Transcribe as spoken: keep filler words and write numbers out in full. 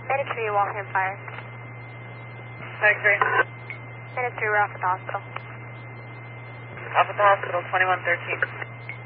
Ministry, Waltham Fire. Victory. Ministry, we're off at the hospital. Off at the hospital, twenty-one thirteen.